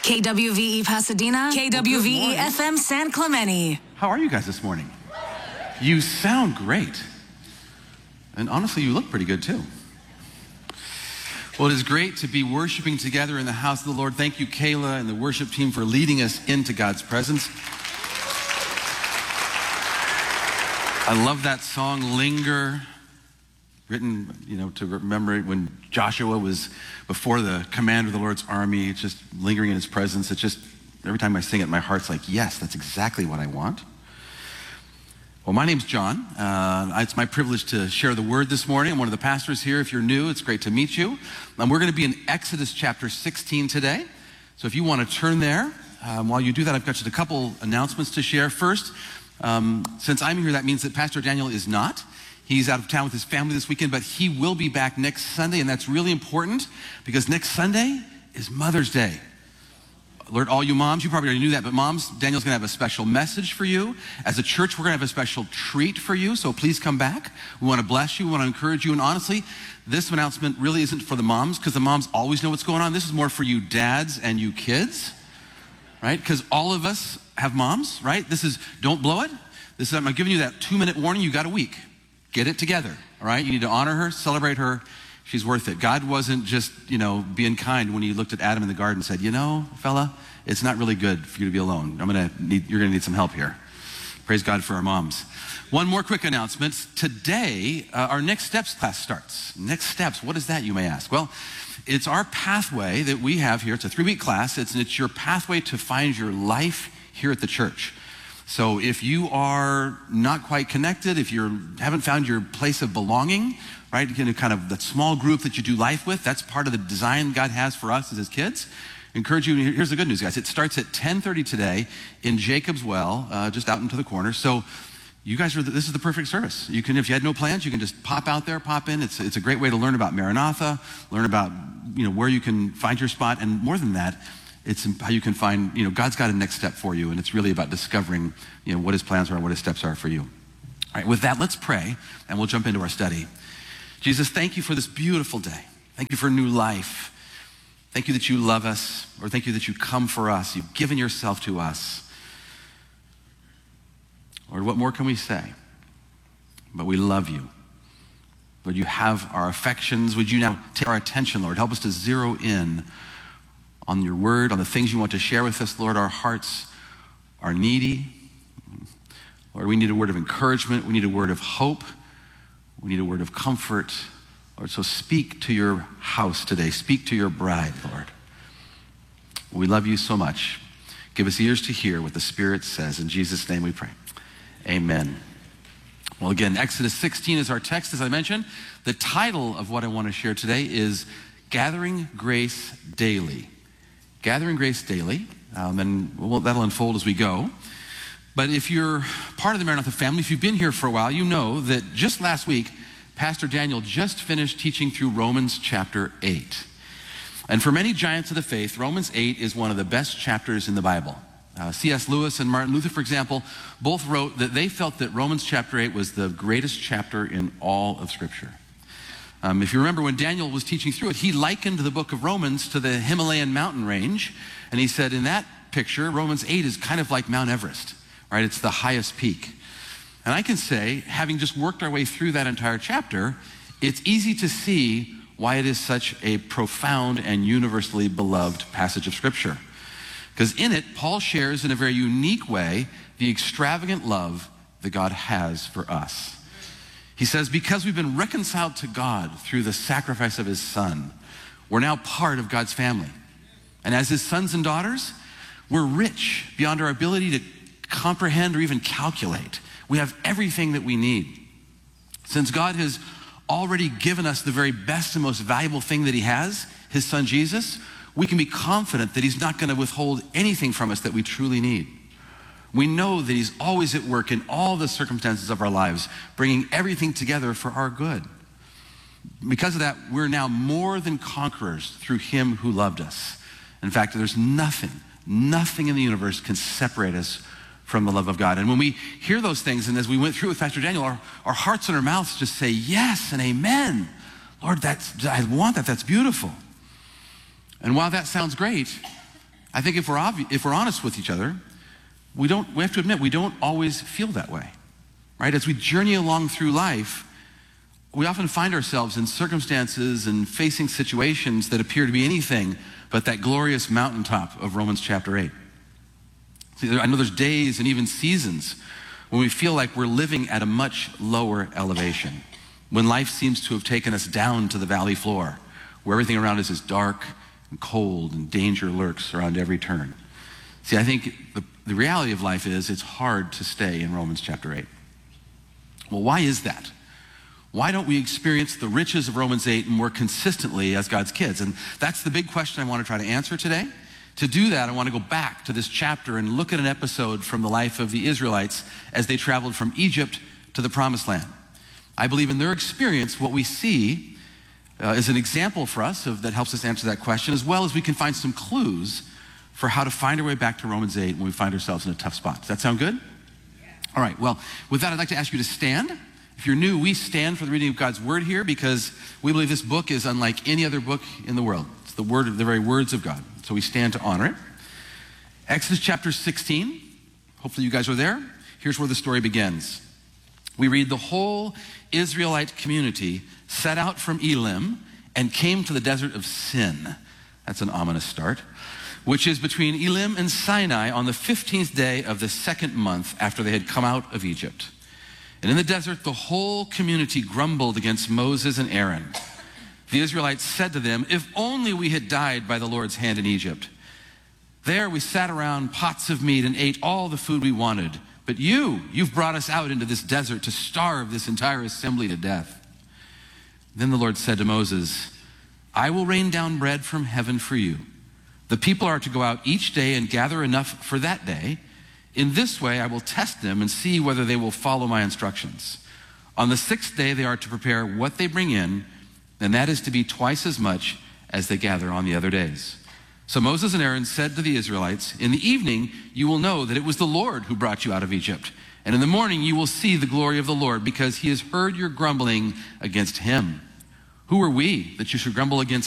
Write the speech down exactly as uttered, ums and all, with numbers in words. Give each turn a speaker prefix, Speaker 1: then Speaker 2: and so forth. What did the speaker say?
Speaker 1: K W V E Pasadena, K W V E F M San Clemente.
Speaker 2: How are you guys this morning? You sound great. And honestly, you look pretty good too. Well, it is great to be worshiping together in the house of the Lord. Thank you, Kayla and the worship team, for leading us into God's presence. I love that song, Linger, written, you know, to remember it when Joshua was before the commander of the Lord's army, just lingering in his presence. It's just, every time I sing it, my heart's like, yes, that's exactly what I want. Well, my name's John. Uh, it's my privilege to share the word this morning. I'm one of the pastors here. If you're new, it's great to meet you. Um, we're going to be in Exodus chapter sixteen today. So if you want to turn there, um, while you do that, I've got just a couple announcements to share. First, um, since I'm here, that means that Pastor Daniel is not. He's out of town with his family this weekend, but he will be back next Sunday, and that's really important because next Sunday is Mother's Day. Alert all you moms, you probably already knew that, but moms, Daniel's gonna have a special message for you. As a church, we're gonna have a special treat for you, so please come back. We wanna bless you, we wanna encourage you, and honestly, this announcement really isn't for the moms, because the moms always know what's going on. This is more for you dads and you kids, right? Because all of us have moms, right? This is, don't blow it. This is, I'm giving you that two minute warning, you got a week. Get it together, all right? You need to honor her, celebrate her. She's worth it. God wasn't just, you know, being kind when he looked at Adam in the garden and said, you know, fella, it's not really good for you to be alone. I'm gonna need, you're gonna need some help here. Praise God for our moms. One more quick announcement. Today, uh, our Next Steps class starts. Next Steps, what is that, you may ask? Well, it's our pathway that we have here. It's a three-week class. It's, it's your pathway to find your life here at the church. So if you are not quite connected, if you haven't found your place of belonging, right, you know, kind of that small group that you do life with, that's part of the design God has for us as his kids. I encourage you, here's the good news, guys. It starts at ten thirty today in Jacob's Well, uh, just out into the corner. So you guys are, the, this is the perfect service. You can, if you had no plans, you can just pop out there, pop in. It's, it's a great way to learn about Maranatha, learn about, you know, where you can find your spot, and more than that, it's how you can find, you know, God's got a next step for you, and it's really about discovering, you know, what his plans are and what his steps are for you. All right, with that, let's pray, and we'll jump into our study. Jesus, thank you for this beautiful day. Thank you for new life. Thank you that you love us, or thank you that you come for us. You've given yourself to us. Lord, what more can we say? But we love you. Lord, you have our affections. Would you now take our attention, Lord? Help us to zero in on your word, on the things you want to share with us. Lord, our hearts are needy. Lord, we need a word of encouragement. We need a word of hope. We need a word of comfort. Lord, so speak to your house today. Speak to your bride, Lord. We love you so much. Give us ears to hear what the Spirit says. In Jesus' name we pray. Amen. Well, again, Exodus sixteen is our text, as I mentioned. The title of what I want to share today is Gathering Grace Daily. Gathering Grace Daily, um, and well, that'll unfold as we go. But if you're part of the Maranatha family, if you've been here for a while, you know that just last week, Pastor Daniel just finished teaching through Romans chapter eight. And for many giants of the faith, Romans eight is one of the best chapters in the Bible. Uh, C S Lewis and Martin Luther, for example, both wrote that they felt that Romans chapter eight was the greatest chapter in all of Scripture. Um, if you remember when Daniel was teaching through it, he likened the book of Romans to the Himalayan mountain range. And he said in that picture, Romans eight is kind of like Mount Everest, right? It's the highest peak. And I can say, having just worked our way through that entire chapter, it's easy to see why it is such a profound and universally beloved passage of Scripture. Because in it, Paul shares in a very unique way the extravagant love that God has for us. He says, because we've been reconciled to God through the sacrifice of his Son, we're now part of God's family. And as his sons and daughters, we're rich beyond our ability to comprehend or even calculate. We have everything that we need. Since God has already given us the very best and most valuable thing that he has, his Son Jesus, we can be confident that he's not going to withhold anything from us that we truly need. We know that he's always at work in all the circumstances of our lives, bringing everything together for our good. Because of that, we're now more than conquerors through him who loved us. In fact, there's nothing, nothing in the universe can separate us from the love of God. And when we hear those things, and as we went through with Pastor Daniel, our, our hearts and our mouths just say yes and amen. Lord, that's, I want that, that's beautiful. And while that sounds great, I think if we're obvi- if we're honest with each other, we don't. We have to admit we don't always feel that way, right? As we journey along through life, we often find ourselves in circumstances and facing situations that appear to be anything but that glorious mountaintop of Romans chapter eight. See, I know there's days and even seasons when we feel like we're living at a much lower elevation, when life seems to have taken us down to the valley floor, where everything around us is dark and cold and danger lurks around every turn. See, I think the, the reality of life is it's hard to stay in Romans chapter eight. Well, why is that? Why don't we experience the riches of Romans eight more consistently as God's kids? And that's the big question I want to try to answer today. To do that, I want to go back to this chapter and look at an episode from the life of the Israelites as they traveled from Egypt to the Promised Land. I believe in their experience, what we see uh, is an example for us of, that helps us answer that question, as well as we can find some clues for how to find our way back to Romans eight when we find ourselves in a tough spot. Does that sound good? Yeah. All right, well, with that, I'd like to ask you to stand. If you're new, we stand for the reading of God's word here because we believe this book is unlike any other book in the world. It's the word of the very words of God. So we stand to honor it. Exodus chapter sixteen. Hopefully you guys are there. Here's where the story begins. We read, the whole Israelite community set out from Elim and came to the desert of Sin. That's an ominous start. Which is between Elim and Sinai on the fifteenth day of the second month after they had come out of Egypt. And in the desert, the whole community grumbled against Moses and Aaron. The Israelites said to them, if only we had died by the Lord's hand in Egypt. There we sat around pots of meat and ate all the food we wanted. But you, you've brought us out into this desert to starve this entire assembly to death. Then the Lord said to Moses, I will rain down bread from heaven for you. The people are to go out each day and gather enough for that day. In this way, I will test them and see whether they will follow my instructions. On the sixth day, they are to prepare what they bring in, and that is to be twice as much as they gather on the other days. So Moses and Aaron said to the Israelites, in the evening, you will know that it was the Lord who brought you out of Egypt. And in the morning, you will see the glory of the Lord, because he has heard your grumbling against him. Who are we that you should grumble against